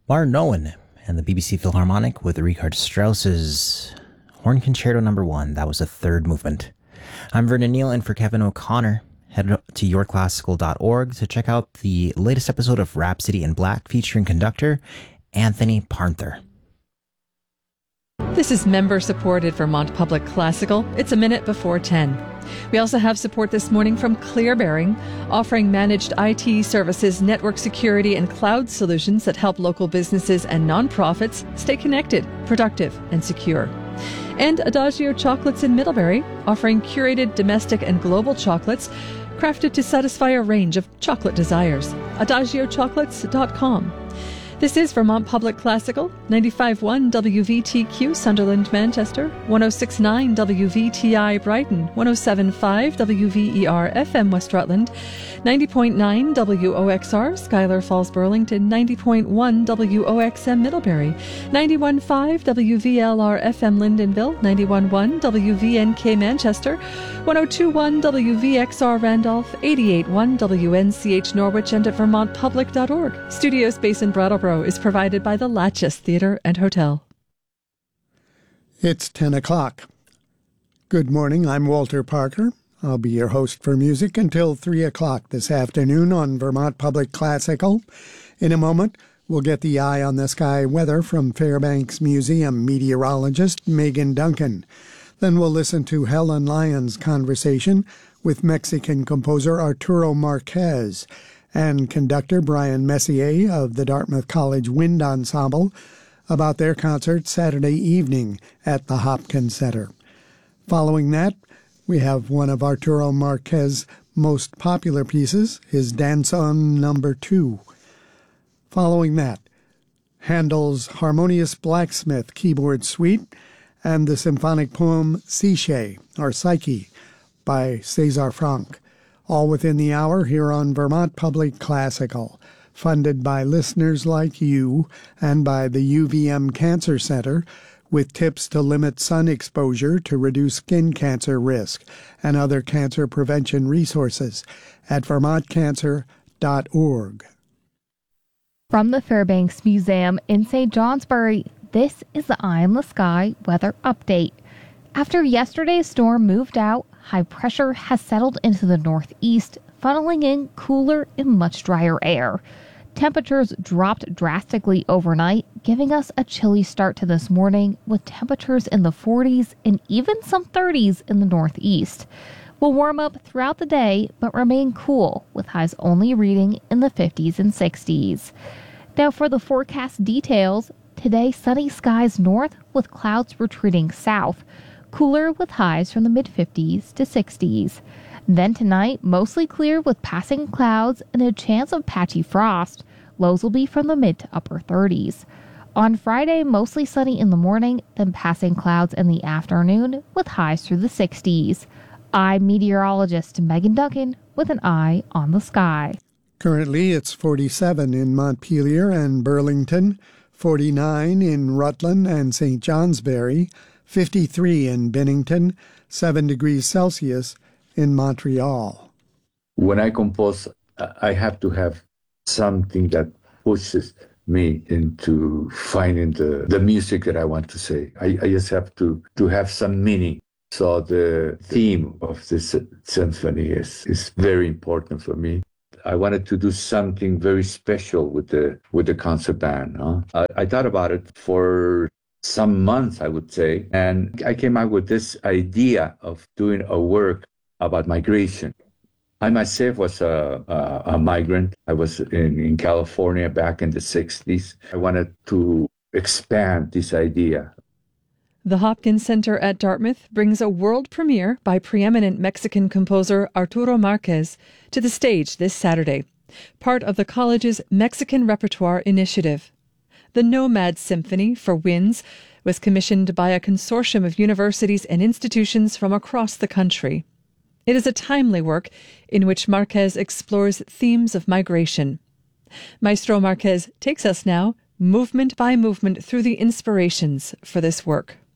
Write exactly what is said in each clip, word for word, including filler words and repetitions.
Martin Owen and the B B C Philharmonic with Richard Strauss's Horn Concerto Number One. That was the third movement. I'm Vernon Neal, and for Kevin O'Connor, head to your classical dot org to check out the latest episode of Rhapsody in Black featuring conductor Anthony Parnther. This is member-supported Vermont Public Classical. It's a minute before ten. We also have support this morning from ClearBearing, offering managed I T services, network security, and cloud solutions that help local businesses and nonprofits stay connected, productive, and secure. And Adagio Chocolates in Middlebury, offering curated domestic and global chocolates crafted to satisfy a range of chocolate desires. adagio chocolates dot com. This is Vermont Public Classical, ninety-five point one W V T Q Sunderland, Manchester, one oh six point nine W V T I Brighton, one oh seven point five W V E R F M West Rutland, ninety point nine W O X R Schuyler Falls Burlington, ninety point one W O X M Middlebury, ninety-one point five W V L R F M Lyndonville, ninety-one point one W V N K Manchester, one oh two point one W V X R Randolph, eighty-eight point one W N C H Norwich, and at vermont public dot org. Studio space in Brattleboro is provided by the Latches Theatre and Hotel. It's ten o'clock. Good morning, I'm Walter Parker. I'll be your host for music until three o'clock this afternoon on Vermont Public Classical. In a moment, we'll get the eye on the sky weather from Fairbanks Museum meteorologist Megan Duncan. Then we'll listen to Helen Lyon's conversation with Mexican composer Arturo Marquez and conductor Brian Messier of the Dartmouth College Wind Ensemble about their concert Saturday evening at the Hopkins Center. Following that, we have one of Arturo Marquez's most popular pieces, his Danzón Number Two. Following that, Handel's Harmonious Blacksmith Keyboard Suite and the symphonic poem Psyche, or Psyche, by César Franck. All within the hour here on Vermont Public Classical, funded by listeners like you and by the U V M Cancer Center, with tips to limit sun exposure to reduce skin cancer risk and other cancer prevention resources at vermont cancer dot org. From the Fairbanks Museum in Saint Johnsbury, this is the Eye in the Sky weather update. After yesterday's storm moved out, high pressure has settled into the northeast, funneling in cooler and much drier air. Temperatures dropped drastically overnight, giving us a chilly start to this morning with temperatures in the forties and even some thirties in the northeast. We'll warm up throughout the day but remain cool, with highs only reading in the fifties and sixties. Now for the forecast details, today sunny skies north with clouds retreating south. Cooler with highs from the mid-fifties to sixties. Then tonight, mostly clear with passing clouds and a chance of patchy frost. Lows will be from the mid to upper thirties. On Friday, mostly sunny in the morning, then passing clouds in the afternoon with highs through the sixties. I'm meteorologist Megan Duncan with an eye on the sky. Currently, it's forty-seven in Montpelier and Burlington, forty-nine in Rutland and Saint Johnsbury, fifty-three in Bennington, seven degrees Celsius in Montreal. When I compose, I have to have something that pushes me into finding the, the music that I want to say. I, I just have to, to have some meaning. So the theme of this symphony is, is very important for me. I wanted to do something very special with the with the concert band. Huh? I, I thought about it for some months, I would say, and I came out with this idea of doing a work about migration. I myself was a, a, a migrant. I was in, in California back in the sixties. I wanted to expand this idea. The Hopkins Center at Dartmouth brings a world premiere by preeminent Mexican composer Arturo Marquez to the stage this Saturday, part of the college's Mexican Repertoire Initiative. The Nomad Symphony for Winds was commissioned by a consortium of universities and institutions from across the country. It is a timely work in which Marquez explores themes of migration. Maestro Marquez takes us now, movement by movement, through the inspirations for this work.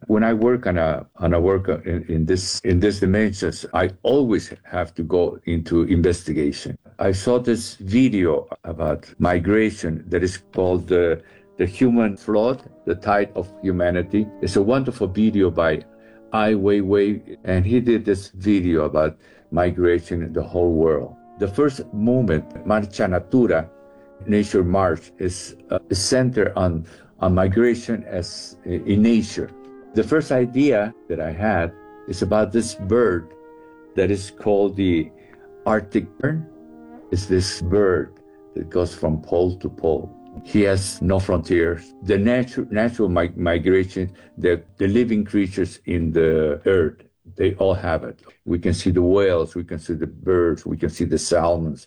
when I work on a on a work in, in this in this dimensions, I always have to go into investigation. I saw this video about migration that is called the the Human Flood, the Tide of Humanity. It's a wonderful video by Ai Weiwei, and he did this video about migration in the whole world. The first movement, Marcha Natura, Nature March, is uh, centered on, on migration as in nature. The first idea that I had is about this bird that is called the Arctic tern. It's this bird that goes from pole to pole. He has no frontiers. The natural natural mi- migration, the, the living creatures in the earth, they all have it. We can see the whales, we can see the birds, we can see the salmons.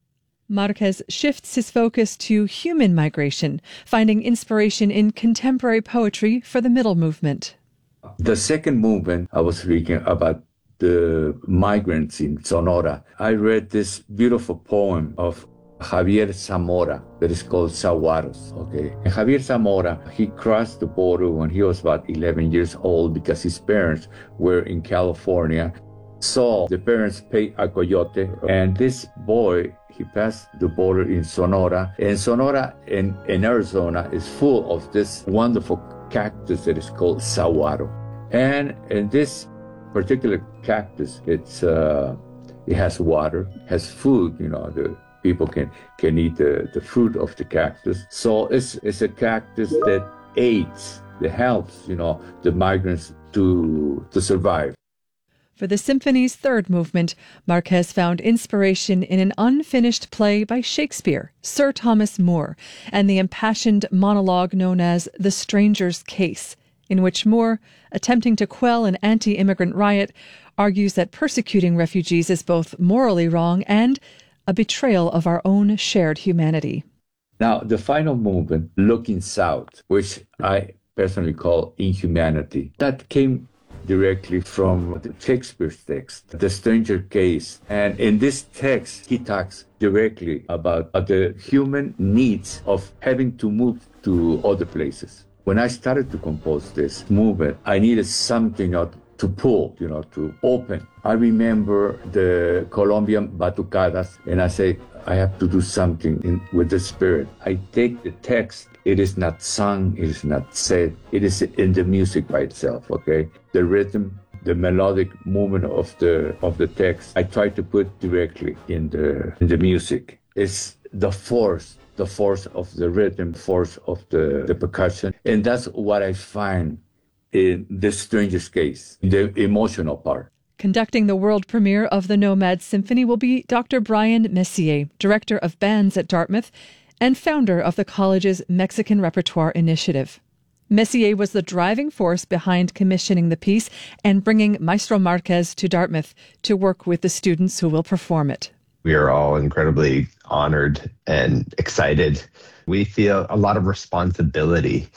Marquez shifts his focus to human migration, finding inspiration in contemporary poetry for the middle movement. The second movement, I was speaking about the migrants in Sonora. I read this beautiful poem of Javier Zamora that is called Saguaros, okay? And Javier Zamora, he crossed the border when he was about eleven years old because his parents were in California. Saw the parents pay a coyote, and this boy, he passed the border in Sonora. And Sonora in, in Arizona is full of this wonderful cactus that is called saguaro. And in this particular cactus, it's uh, it has water, has food, you know, the people can, can eat the, the fruit of the cactus. So it's, it's a cactus that aids, that helps, you know, the migrants to, to survive. For the symphony's third movement, Marquez found inspiration in an unfinished play by Shakespeare, Sir Thomas More, and the impassioned monologue known as The Stranger's Case, in which More, attempting to quell an anti-immigrant riot, argues that persecuting refugees is both morally wrong and a betrayal of our own shared humanity. Now, the final movement, Looking South, which I personally call Inhumanity, that came directly from Shakespeare's text, The Stranger Case. And in this text, he talks directly about uh, the human needs of having to move to other places. When I started to compose this movement, I needed something, you know, to pull, you know, to open. I remember the Colombian batucadas, and I say, I have to do something in, with the spirit. I take the text. It is not sung, it is not said, it is in the music by itself, okay? The rhythm, the melodic movement of the of the text, I try to put directly in the in the music. It's the force, the force of the rhythm, force of the, the percussion. And that's what I find in The Stranger's Case, the emotional part. Conducting the world premiere of the Nomad Symphony will be Doctor Brian Messier, director of bands at Dartmouth and founder of the college's Mexican Repertoire Initiative. Messier was the driving force behind commissioning the piece and bringing Maestro Marquez to Dartmouth to work with the students who will perform it. We are all incredibly honored and excited. We feel a lot of responsibility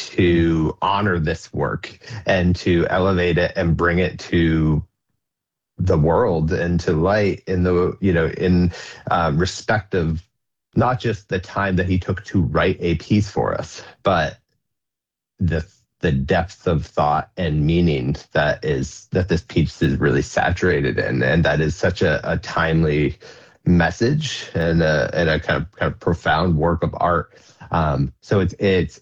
to honor this work and to elevate it and bring it to the world and to light in the, you know, in um, respect of not just the time that he took to write a piece for us, but the the depth of thought and meaning that is that this piece is really saturated in, and that is such a, a timely message and a, and a kind of, kind of profound work of art. Um, so it's it's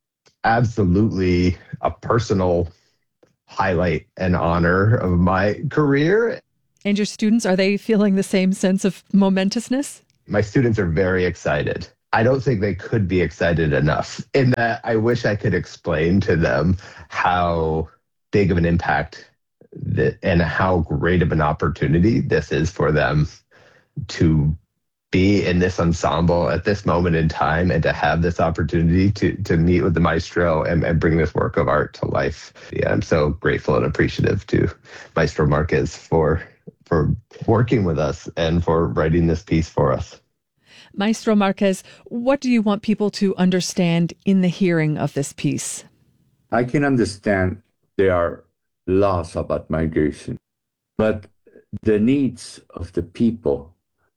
absolutely a personal highlight and honor of my career. And your students, are they feeling the same sense of momentousness? My students are very excited. I don't think they could be excited enough, in that I wish I could explain to them how big of an impact that, and how great of an opportunity this is for them to be in this ensemble at this moment in time and to have this opportunity to to meet with the maestro and, and bring this work of art to life. Yeah, I'm so grateful and appreciative to Maestro Marquez for for working with us and for writing this piece for us. Maestro Marquez, what do you want people to understand in the hearing of this piece? I can understand there are laws about migration, but the needs of the people,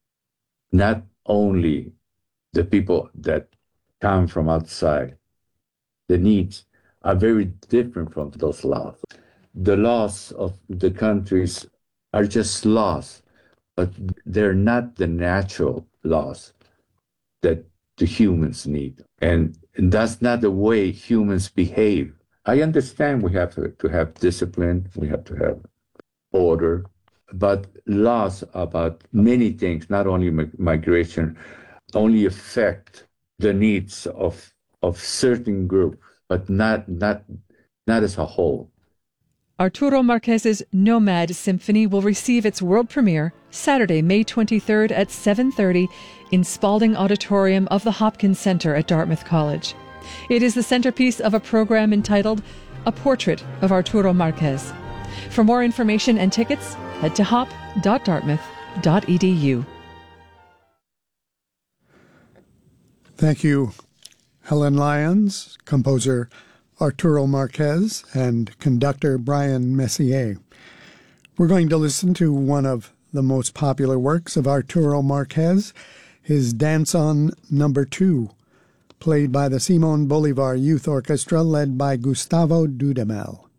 not only the people that come from outside, the needs are very different from those laws. The laws of the countries are just laws, but they're not the natural laws that the humans need. And that's not the way humans behave. I understand we have to, to have discipline, we have to have order, but laws about many things, not only migration, only affect the needs of of certain groups, but not not not as a whole. Arturo Marquez's Nomad Symphony will receive its world premiere Saturday, May twenty-third at seven thirty in Spalding Auditorium of the Hopkins Center at Dartmouth College. It is the centerpiece of a program entitled A Portrait of Arturo Marquez. For more information and tickets, head to hop dot dartmouth dot e d u. Thank you, Helen Lyons, composer Arturo Marquez, and conductor Brian Messier. We're going to listen to one of the most popular works of Arturo Marquez, his Danzón Number Two, played by the Simón Bolívar Youth Orchestra led by Gustavo Dudamel.